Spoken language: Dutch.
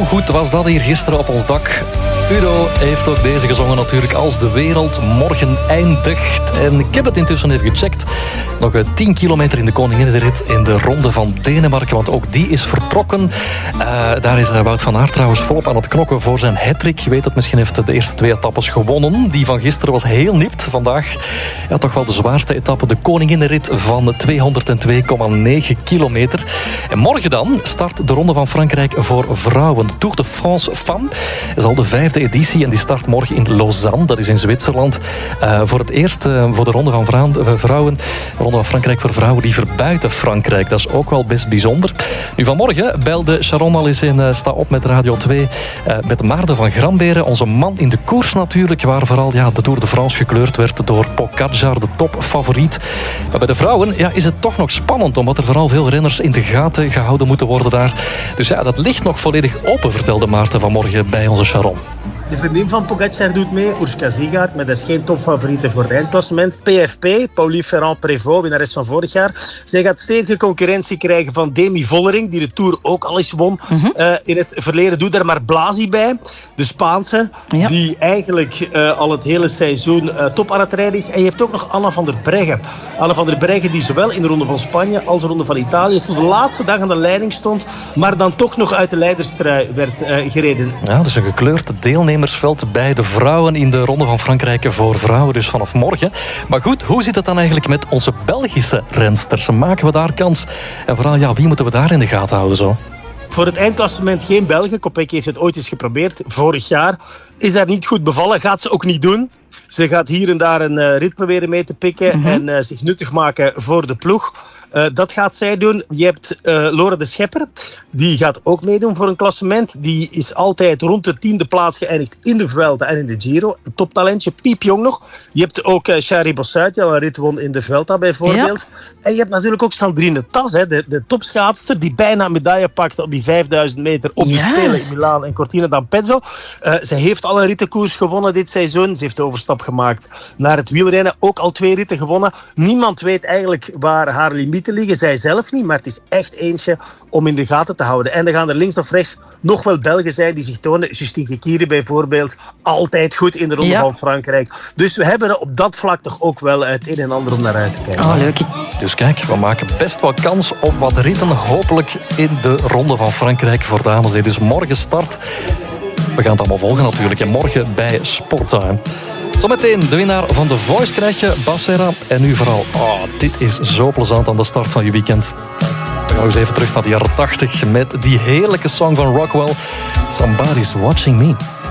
Hoe goed was dat hier gisteren op ons dak? Udo heeft ook deze gezongen natuurlijk als de wereld morgen eindigt. En ik heb het intussen even gecheckt. Nog 10 kilometer in de Koninginnenrit in de Ronde van Denemarken. Want ook die is vertrokken. Daar is Wout van Aert trouwens volop aan het knokken voor zijn hattrick. Je weet het, misschien heeft de eerste 2 etappes gewonnen. Die van gisteren was heel nipt. Vandaag toch wel de zwaarste etappe. De Koninginnenrit van 202,9 kilometer. En morgen dan start de Ronde van Frankrijk voor vrouwen. De Tour de France Femmes is al de 5e editie en die start morgen in Lausanne, dat is in Zwitserland. Voor het eerst voor de Ronde van Vrouwen, Ronde van Frankrijk voor vrouwen liever buiten Frankrijk. Dat is ook wel best bijzonder. Nu vanmorgen belde Sharon al eens in Sta Op met Radio 2 met Maarten van Gramberen, onze man in de koers natuurlijk, waar vooral de Tour de France gekleurd werd door Pogačar, de topfavoriet. Maar bij de vrouwen is het toch nog spannend, omdat er vooral veel renners in de gaten gehouden moeten worden daar. Dus dat ligt nog volledig open, vertelde Maarten vanmorgen bij onze Sharon. De vriendin van Pogačar doet mee, Urška Ziegart, maar dat is geen topfavoriete voor het eindklassement. PFP, Pauline Ferrand-Prévot, winnares van vorig jaar. Zij gaat stevige concurrentie krijgen van Demi Vollering, die de Tour ook al eens won. In het verleden doet er maar Blasi bij, de Spaanse, die eigenlijk al het hele seizoen top aan het rijden is. En je hebt ook nog Anna van der Breggen. Anna van der Breggen die zowel in de Ronde van Spanje als de Ronde van Italië tot de laatste dag aan de leiding stond, maar dan toch nog uit de leiderstrui werd gereden. Ja, dus een gekleurd deelnemersveld bij de vrouwen in de Ronde van Frankrijk voor vrouwen, dus vanaf morgen. Maar goed, hoe zit het dan eigenlijk met onze Belgische rensters? Maken we daar kans? En vooral, wie moeten we daar in de gaten houden zo? Voor het eindklassement geen Belgen. Kopecky heeft het ooit eens geprobeerd, vorig jaar. Is daar niet goed bevallen, gaat ze ook niet doen. Ze gaat hier en daar een rit proberen mee te pikken en zich nuttig maken voor de ploeg. Dat gaat zij doen. Je hebt Lore de Schepper. Die gaat ook meedoen voor een klassement. Die is altijd rond de 10e plaats geëindigd in de Vuelta en in de Giro. Een toptalentje, piepjong nog. Je hebt ook Shari Bossuyt, die al een rit won in de Vuelta bijvoorbeeld. Ja. En je hebt natuurlijk ook Sandrine Tas, de topschaatster, die bijna een medaille pakte op die 5000 meter op de Spelen in Milaan en Cortina d'Ampezzo. Ze heeft al een rittenkoers gewonnen dit seizoen. Ze heeft de overstap gemaakt naar het wielrennen. Ook al 2 ritten gewonnen. Niemand weet eigenlijk waar haar limieten liggen. Zij zelf niet, maar het is echt eentje om in de gaten te houden. En dan gaan er links of rechts nog wel Belgen zijn die zich tonen. Justine Kekiri bijvoorbeeld. Altijd goed in de Ronde van Frankrijk. Dus we hebben op dat vlak toch ook wel het een en ander om naar uit te kijken. Oh, leuk. Dus kijk, we maken best wel kans op wat ritten. Hopelijk in de Ronde van Frankrijk voor dames. Dus morgen start. We gaan het allemaal volgen natuurlijk. En morgen bij Sporttime. Zometeen de winnaar van The Voice krijg je, Bas Serra. En nu vooral, dit is zo plezant aan de start van je weekend. We gaan eens even terug naar de jaren 80 met die heerlijke song van Rockwell. Somebody's Watching Me.